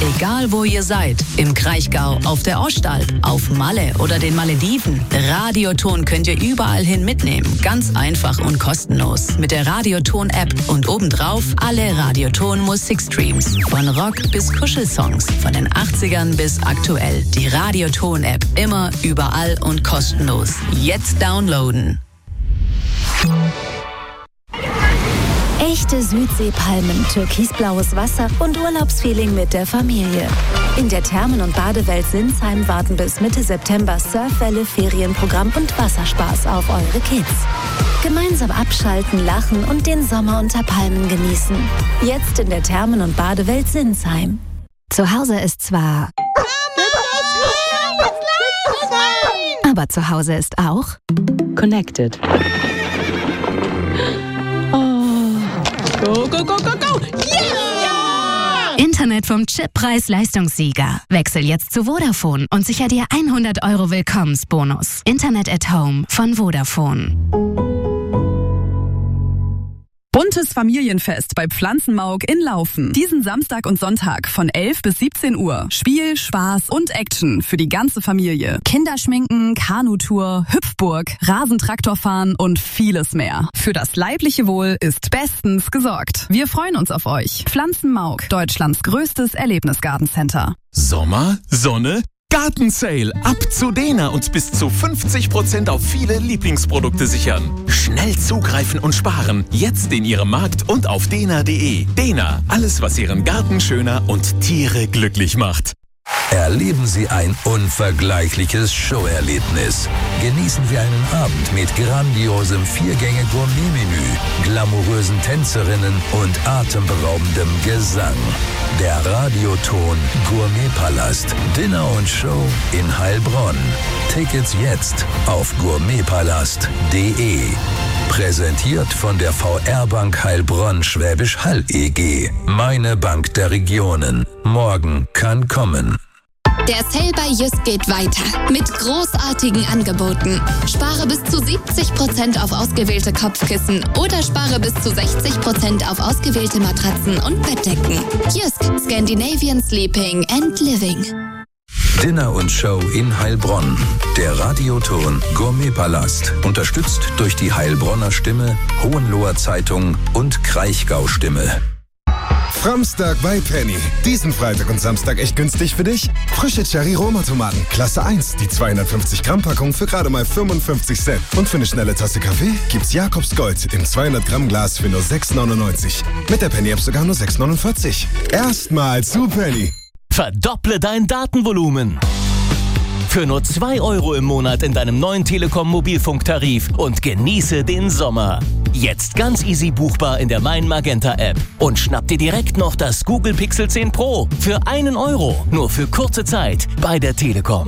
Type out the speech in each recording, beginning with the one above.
Egal wo ihr seid, im Kraichgau, auf der Ostalb, auf Malle oder den Malediven, Radioton könnt ihr überall hin mitnehmen. Ganz einfach und kostenlos. Mit der Radioton-App und obendrauf alle Radioton-Musikstreams. Von Rock bis Kuschelsongs, von den 80ern bis aktuell. Die Radioton-App, immer, überall und kostenlos. Jetzt downloaden. Echte Südseepalmen, türkisblaues Wasser und Urlaubsfeeling mit der Familie. In der Thermen- und Badewelt Sinsheim warten bis Mitte September Surfwelle, Ferienprogramm und Wasserspaß auf eure Kids. Gemeinsam abschalten, lachen und den Sommer unter Palmen genießen. Jetzt in der Thermen- und Badewelt Sinsheim. Zu Hause ist zwar... aber zu Hause ist auch... Connected. Go, go, go, go, go! Yeah! Internet vom Chip-Preis-Leistungssieger. Wechsel jetzt zu Vodafone und sicher dir 100 € Willkommensbonus. Internet at Home von Vodafone. Buntes Familienfest bei Pflanzenmauk in Laufen. Diesen Samstag und Sonntag von 11 bis 17 Uhr. Spiel, Spaß und Action für die ganze Familie. Kinderschminken, Kanutour, Hüpfburg, Rasentraktorfahren und vieles mehr. Für das leibliche Wohl ist bestens gesorgt. Wir freuen uns auf euch. Pflanzenmauk, Deutschlands größtes Erlebnisgartencenter. Sommer, Sonne, Gartensale. Ab zu Dena und bis zu 50% auf viele Lieblingsprodukte sichern. Schnell zugreifen und sparen. Jetzt in Ihrem Markt und auf dena.de. Dena, alles was Ihren Garten schöner und Tiere glücklich macht. Erleben Sie ein unvergleichliches Showerlebnis. Genießen Sie einen Abend mit grandiosem 4-Gänge-Gourmet-Menü, glamourösen Tänzerinnen und atemberaubendem Gesang. Der Radioton Gourmetpalast. Dinner und Show in Heilbronn. Tickets jetzt auf gourmetpalast.de. Präsentiert von der VR Bank Heilbronn Schwäbisch Hall EG. Meine Bank der Regionen. Morgen kann kommen. Der Sale bei Jysk geht weiter mit großartigen Angeboten. Spare bis zu 70% auf ausgewählte Kopfkissen oder spare bis zu 60% auf ausgewählte Matratzen und Bettdecken. Jysk, Scandinavian Sleeping and Living. Dinner und Show in Heilbronn. Der Radioton Gourmetpalast. Unterstützt durch die Heilbronner Stimme, Hohenloher Zeitung und Kraichgau Stimme. Framstag bei Penny. Diesen Freitag und Samstag echt günstig für dich. Frische Cherry-Roma-Tomaten, Klasse 1. Die 250-Gramm-Packung für gerade mal 55 Cent. Und für eine schnelle Tasse Kaffee gibt's Jakobs Gold im 200-Gramm-Glas für nur 6,99. Mit der Penny-App sogar nur 6,49. Erstmal zu Penny. Verdopple dein Datenvolumen. Für nur 2 € im Monat in deinem neuen Telekom-Mobilfunktarif und genieße den Sommer. Jetzt ganz easy buchbar in der Mein Magenta App. Und schnapp dir direkt noch das Google Pixel 10 Pro für 1 €. Nur für kurze Zeit bei der Telekom.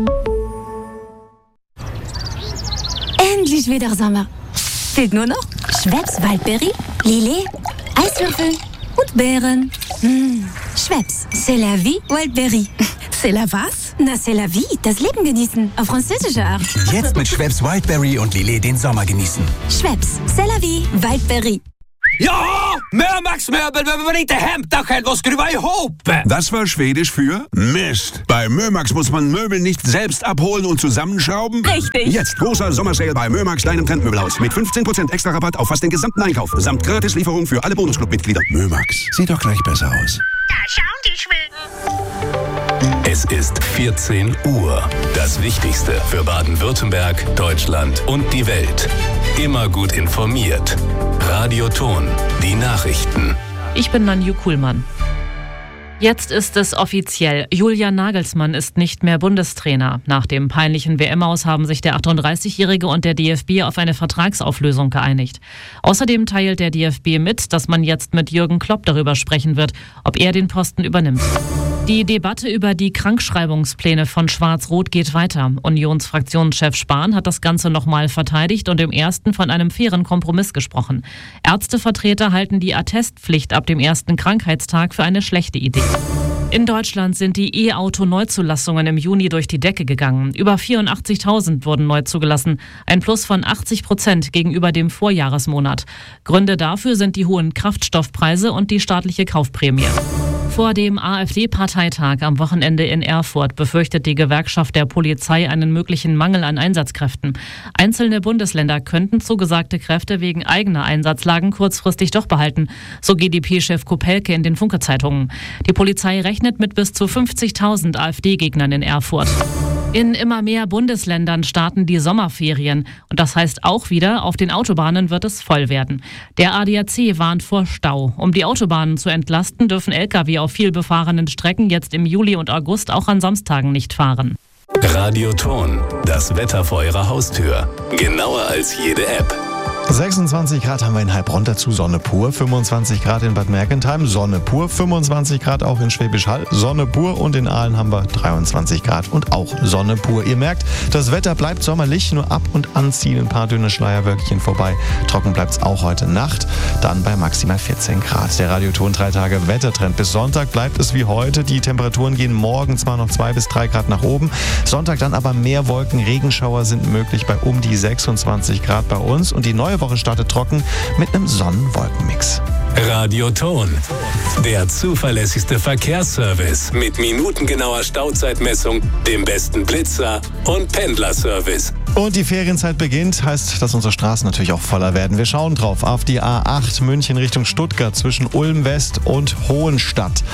Endlich wieder Sommer. Fehlt nur noch Schweppes Waldberry, Lillet, Eiswürfel und Beeren. Schweppes, c'est la vie, Waldberry. C'est la was? Na, c'est la vie, das Leben genießen. Auf französische Art. Jetzt mit Schweppes Wildberry und Lillet den Sommer genießen. Schweppes, c'est la vie, Wildberry. Ja, Mömax-Möbel, wenn man nicht hämta själv och skruva ihop. Das war Schwedisch für Mist. Bei Mömax muss man Möbel nicht selbst abholen und zusammenschrauben. Richtig. Jetzt großer Sommersale bei Mömax, deinem Trendmöbelhaus. Mit 15% extra Rabatt auf fast den gesamten Einkauf. Samt Gratislieferung für alle Bonusclub-Mitglieder. Mömax, sieht doch gleich besser aus. Da schauen die Schweden. Es ist 14 Uhr. Das Wichtigste für Baden-Württemberg, Deutschland und die Welt. Immer gut informiert. Radioton, die Nachrichten. Ich bin Nanju Kuhlmann. Jetzt ist es offiziell. Julian Nagelsmann ist nicht mehr Bundestrainer. Nach dem peinlichen WM-Aus haben sich der 38-Jährige und der DFB auf eine Vertragsauflösung geeinigt. Außerdem teilt der DFB mit, dass man jetzt mit Jürgen Klopp darüber sprechen wird, ob er den Posten übernimmt. Die Debatte über die Krankschreibungspläne von Schwarz-Rot geht weiter. Unionsfraktionschef Spahn hat das Ganze nochmal verteidigt und im ersten von einem fairen Kompromiss gesprochen. Ärztevertreter halten die Attestpflicht ab dem ersten Krankheitstag für eine schlechte Idee. In Deutschland sind die E-Auto-Neuzulassungen im Juni durch die Decke gegangen. Über 84.000 wurden neu zugelassen, ein Plus von 80% gegenüber dem Vorjahresmonat. Gründe dafür sind die hohen Kraftstoffpreise und die staatliche Kaufprämie. Vor dem AfD-Parteitag am Wochenende in Erfurt befürchtet die Gewerkschaft der Polizei einen möglichen Mangel an Einsatzkräften. Einzelne Bundesländer könnten zugesagte Kräfte wegen eigener Einsatzlagen kurzfristig doch behalten, so GdP-Chef Kopelke in den Funke-Zeitungen. Die Polizei rechnet mit bis zu 50.000 AfD-Gegnern in Erfurt. In immer mehr Bundesländern starten die Sommerferien. Und das heißt auch wieder, auf den Autobahnen wird es voll werden. Der ADAC warnt vor Stau. Um die Autobahnen zu entlasten, dürfen Lkw auf vielbefahrenen Strecken jetzt im Juli und August auch an Samstagen nicht fahren. Radioton, das Wetter vor Ihrer Haustür. Genauer als jede App. 26 Grad haben wir in Heilbronn, dazu Sonne pur, 25 Grad in Bad Mergentheim, Sonne pur, 25 Grad auch in Schwäbisch Hall, Sonne pur und in Aalen haben wir 23 Grad und auch Sonne pur. Ihr merkt, das Wetter bleibt sommerlich, nur ab und an ziehen ein paar dünne Schleierwölkchen vorbei. Trocken bleibt es auch heute Nacht, dann bei maximal 14 Grad. Der Radioton 3 Tage Wettertrend. Bis Sonntag bleibt es wie heute. Die Temperaturen gehen morgen zwar noch 2 bis 3 Grad nach oben, Sonntag dann aber mehr Wolken, Regenschauer sind möglich bei um die 26 Grad bei uns und die neue Woche startet trocken mit einem Sonnenwolkenmix. Radioton, der zuverlässigste Verkehrsservice mit minutengenauer Stauzeitmessung, dem besten Blitzer und Pendlerservice. Und die Ferienzeit beginnt, heißt, dass unsere Straßen natürlich auch voller werden. Wir schauen drauf auf die A8 München Richtung Stuttgart zwischen Ulm West und Hohenstadt.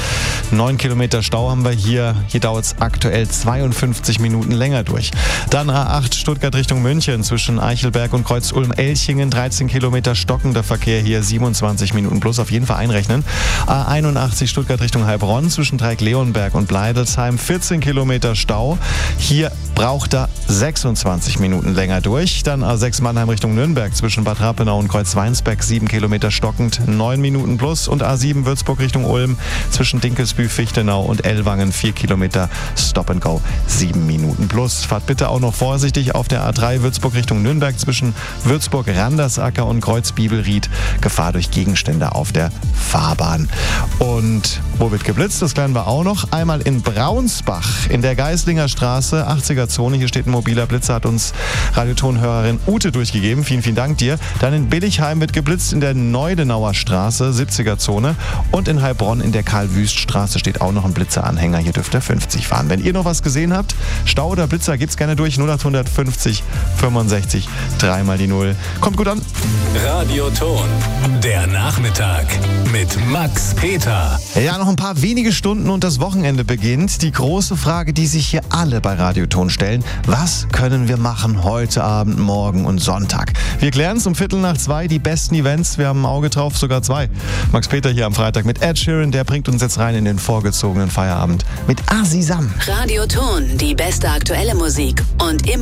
9 Kilometer Stau haben wir hier. Hier dauert es aktuell 52 Minuten länger durch. Dann A8 Stuttgart Richtung München zwischen Eichelberg und Kreuz-Ulm-Elchingen. 13 Kilometer stockender Verkehr hier, 27 Minuten plus auf jeden Fall einrechnen. A81 Stuttgart Richtung Heilbronn zwischen Dreieck-Leonberg und Bleidelsheim. 14 Kilometer Stau. Hier braucht er 26 Minuten länger durch. Dann A6 Mannheim Richtung Nürnberg zwischen Bad Rappenau und Kreuzweinsberg 7 Kilometer stockend, 9 Minuten plus. Und A7 Würzburg Richtung Ulm zwischen Dinkelsbühl, Fichtenau und Ellwangen 4 Kilometer Stop and Go, 7 Minuten plus. Fahrt bitte auch noch vorsichtig auf der A3 Würzburg Richtung Nürnberg zwischen Würzburg, Randersacker und Kreuzbibelried. Gefahr durch Gegenstände auf der Fahrbahn. Und wo wird geblitzt? Das klären wir auch noch. Einmal in Braunsbach in der Geislinger Straße, 80er Zone. Hier steht ein mobiler Blitzer, hat uns Radiotonhörerin Ute durchgegeben. Vielen, vielen Dank dir. Dann in Billigheim wird geblitzt in der Neudenauer Straße, 70er Zone. Und in Heilbronn in der Karl-Wüst-Straße steht auch noch ein Blitzeranhänger. Hier dürft ihr 50 fahren. Wenn ihr noch was gesehen habt, Stau oder Blitzer, gibt's gerne durch. 0800 50 65 3 mal die 0. Kommt gut an. Radioton, der Nachmittag mit Max Peter. Ja, noch ein paar wenige Stunden und das Wochenende beginnt. Die große Frage, die sich hier alle bei Radioton stellen: Was können wir machen heute Abend, morgen und Sonntag? Wir klären es um 1:15 die besten Events. Wir haben ein Auge drauf, sogar 2. Max Peter hier am Freitag mit Ed Sheeran, der bringt uns jetzt rein in den vorgezogenen Feierabend mit Asisam. Radioton, die beste aktuelle Musik und immer